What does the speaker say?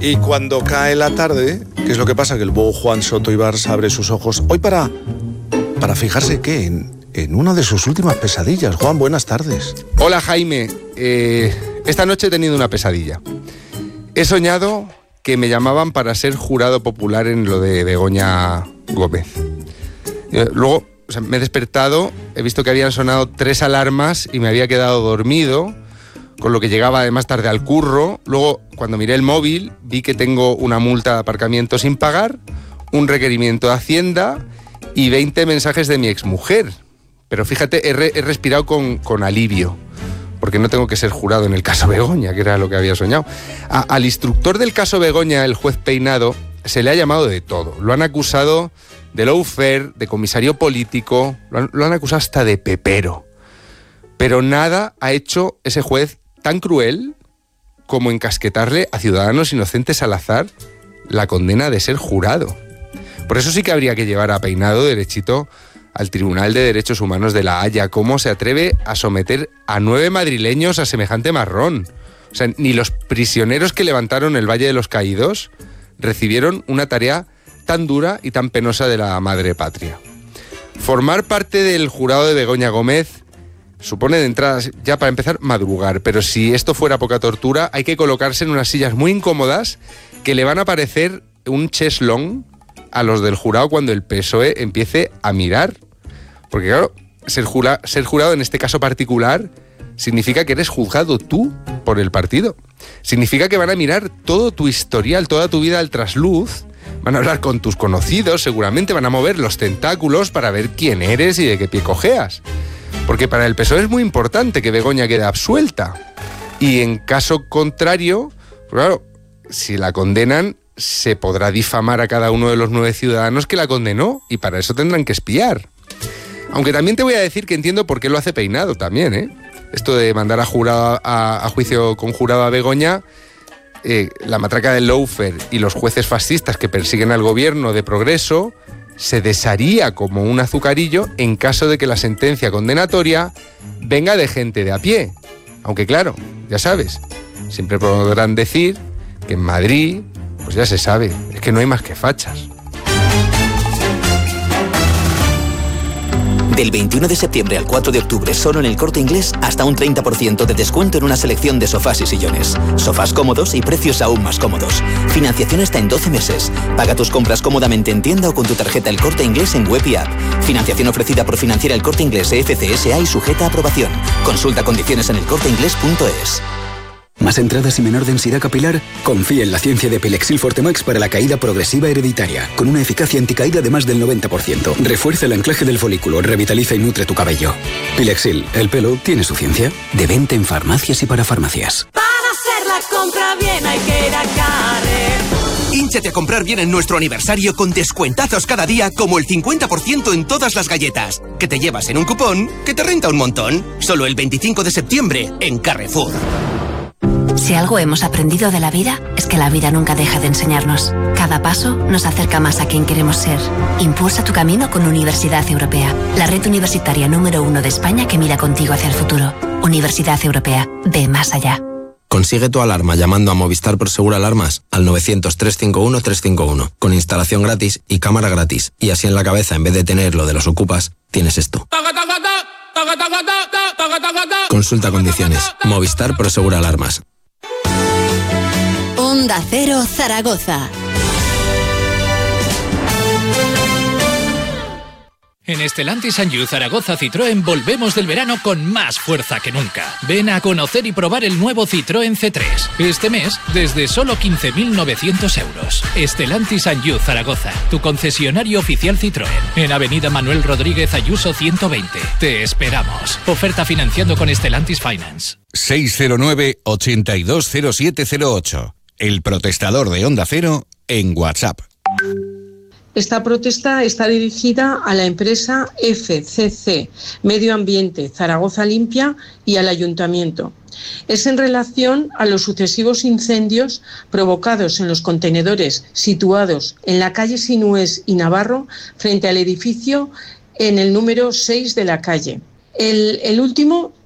Y cuando cae la tarde, ¿qué es lo que pasa? Que el búho Juan Soto Ibars abre sus ojos hoy para fijarse ¿qué? En una de sus últimas pesadillas. Juan, buenas tardes. Hola, Jaime. Esta noche he tenido una pesadilla. He soñado que me llamaban para ser jurado popular en lo de Begoña Gómez. Luego, me he despertado, he visto que habían sonado 3 alarmas y me había quedado dormido, con lo que llegaba además tarde al curro. Luego, cuando miré el móvil, vi que tengo una multa de aparcamiento sin pagar, un requerimiento de Hacienda y 20 mensajes de mi exmujer. Pero fíjate, he respirado con alivio, porque no tengo que ser jurado en el caso Begoña, que era lo que había soñado. Al instructor del caso Begoña, el juez Peinado, se le ha llamado de todo. Lo han acusado de lawfare, de comisario político, lo han acusado hasta de pepero. Pero nada ha hecho ese juez tan cruel como encasquetarle a ciudadanos inocentes al azar la condena de ser jurado. Por eso sí que habría que llevar a Peinado derechito al Tribunal de Derechos Humanos de La Haya. ¿Cómo se atreve a someter a 9 madrileños a semejante marrón? O sea, ni los prisioneros que levantaron el Valle de los Caídos recibieron una tarea tan dura y tan penosa de la madre patria. Formar parte del jurado de Begoña Gómez supone de entrada, ya para empezar, madrugar, pero si esto fuera poca tortura, hay que colocarse en unas sillas muy incómodas que le van a parecer un cheslón a los del jurado cuando el PSOE empiece a mirar. Porque claro, ser jurado en este caso particular significa que eres juzgado tú por el partido. Significa que van a mirar todo tu historial, toda tu vida al trasluz, van a hablar con tus conocidos, seguramente van a mover los tentáculos para ver quién eres y de qué pie cojeas. Porque para el PSOE es muy importante que Begoña quede absuelta. Y en caso contrario, claro, si la condenan, se podrá difamar a cada uno de los 9 ciudadanos que la condenó, y para eso tendrán que espiar. Aunque también te voy a decir que entiendo por qué lo hace Peinado también, ¿eh? Esto de mandar a juicio con jurado a Begoña, la matraca del lawfare y los jueces fascistas que persiguen al gobierno de progreso se desharía como un azucarillo en caso de que la sentencia condenatoria venga de gente de a pie. Aunque claro, ya sabes, siempre podrán decir que en Madrid, pues ya se sabe, es que no hay más que fachas. Del 21 de septiembre al 4 de octubre, solo en El Corte Inglés, hasta un 30% de descuento en una selección de sofás y sillones. Sofás cómodos y precios aún más cómodos. Financiación hasta en 12 meses. Paga tus compras cómodamente en tienda o con tu tarjeta El Corte Inglés en web y app. Financiación ofrecida por Financiera El Corte Inglés FCSA y sujeta a aprobación. Consulta condiciones en elcorteinglés.es. ¿Más entradas y menor densidad capilar? Confía en la ciencia de Pilexil Fortemax para la caída progresiva hereditaria, con una eficacia anticaída de más del 90%. Refuerza el anclaje del folículo, revitaliza y nutre tu cabello. Pilexil, el pelo tiene su ciencia. De venta en farmacias y para farmacias. Para hacer la compra bien hay que ir a Carrefour. Hínchate a comprar bien en nuestro aniversario con descuentazos cada día, como el 50% en todas las galletas, que te llevas en un cupón que te renta un montón. Solo el 25 de septiembre en Carrefour. Si algo hemos aprendido de la vida, es que la vida nunca deja de enseñarnos. Cada paso nos acerca más a quien queremos ser. Impulsa tu camino con Universidad Europea, la red universitaria número 1 de España que mira contigo hacia el futuro. Universidad Europea, ve más allá. Consigue tu alarma llamando a Movistar Prosegur Alarmas al 900-351-351, con instalación gratis y cámara gratis. Y así en la cabeza, en vez de tener lo de los ocupas, tienes esto. Consulta condiciones. Movistar Prosegur Alarmas. Onda Cero Zaragoza. En Stellantis and You Zaragoza Citroën volvemos del verano con más fuerza que nunca. Ven a conocer y probar el nuevo Citroën C3. Este mes, desde solo 15.900 euros. Stellantis and You Zaragoza, tu concesionario oficial Citroën. En Avenida Manuel Rodríguez Ayuso 120. Te esperamos. Oferta financiando con Stellantis Finance. 609-820708. El protestador de Onda Cero en WhatsApp. Esta protesta está dirigida a la empresa FCC, Medio Ambiente, Zaragoza Limpia y al Ayuntamiento. Es en relación a los sucesivos incendios provocados en los contenedores situados en la calle Sinués y Navarro frente al edificio en el número 6 de la calle. El último